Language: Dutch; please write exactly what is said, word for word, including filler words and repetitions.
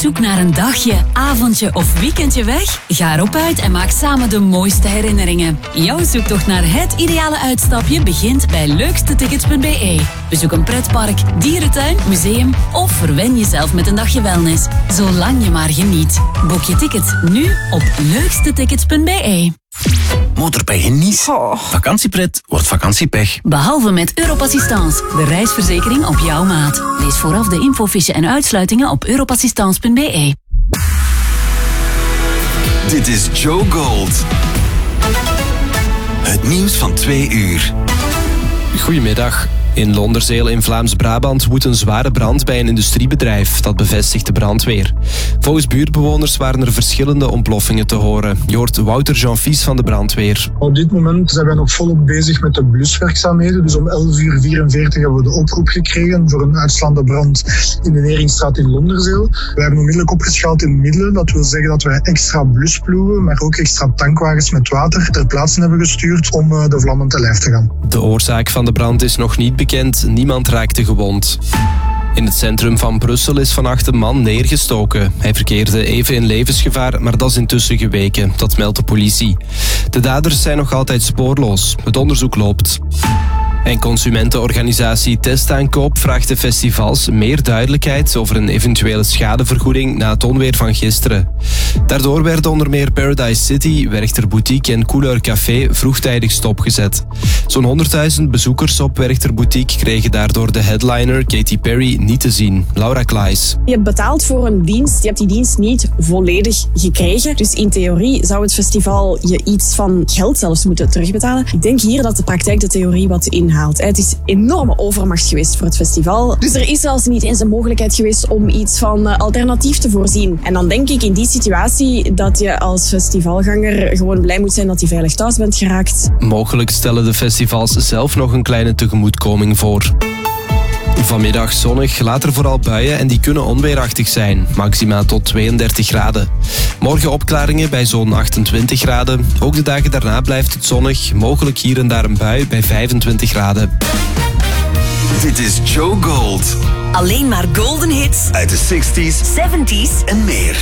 zoek naar een dagje, avondje of weekendje weg? Ga erop uit en maak samen de mooiste herinneringen. Jouw zoektocht naar het ideale uitstapje begint bij leukste tickets punt b e. Bezoek een pretpark, dierentuin, museum of verwen jezelf met een dagje wellness. Zolang je maar geniet. Boek je tickets nu op leukste tickets punt b e. Motorpech in Nice. Oh. Vakantiepret wordt vakantiepech. Behalve met Europassistance, de reisverzekering op jouw maat. Lees vooraf de infofiche en uitsluitingen op europassistance punt b e. Dit is Joe Gold. Het nieuws van twee uur. Goedemiddag. In Londerzeel in Vlaams-Brabant woedt een zware brand bij een industriebedrijf. Dat bevestigt de brandweer. Volgens buurtbewoners waren er verschillende ontploffingen te horen. Je hoort Wouter Jean-Fies van de brandweer. Op dit moment zijn wij nog volop bezig met de bluswerkzaamheden. Dus om elf uur vierenveertig hebben we de oproep gekregen voor een uitslaande brand in de Neringstraat in Londerzeel. We hebben onmiddellijk opgeschaald in middelen. Dat wil zeggen dat wij extra blusploegen, maar ook extra tankwagens met water ter plaatse hebben gestuurd om de vlammen te lijf te gaan. De oorzaak van de brand is nog niet bekend. Bekend, niemand raakte gewond. In het centrum van Brussel is vannacht een man neergestoken. Hij verkeerde even in levensgevaar, maar dat is intussen geweken. Dat meldt de politie. De daders zijn nog altijd spoorloos. Het onderzoek loopt. En consumentenorganisatie Testaankoop vraagt de festivals meer duidelijkheid over een eventuele schadevergoeding na het onweer van gisteren. Daardoor werden onder meer Paradise City, Werchter Boutique en Couleur Café vroegtijdig stopgezet. Zo'n honderdduizend bezoekers op Werchter Boutique kregen daardoor de headliner Katy Perry niet te zien. Laura Klaes. Je betaalt voor een dienst, je hebt die dienst niet volledig gekregen. Dus in theorie zou het festival je iets van geld zelfs moeten terugbetalen. Ik denk hier dat de praktijk de theorie wat inhoudt. Het is enorme overmacht geweest voor het festival. Dus er is zelfs niet eens een mogelijkheid geweest om iets van alternatief te voorzien. En dan denk ik in die situatie dat je als festivalganger gewoon blij moet zijn dat je veilig thuis bent geraakt. Mogelijk stellen de festivals zelf nog een kleine tegemoetkoming voor. Vanmiddag zonnig, later vooral buien en die kunnen onweerachtig zijn. Maxima tot tweeëndertig graden. Morgen opklaringen bij zo'n achtentwintig graden. Ook de dagen daarna blijft het zonnig. Mogelijk hier en daar een bui bij vijfentwintig graden. Dit is Joe Gold. Alleen maar golden hits uit de zestig's, zeventig's en meer.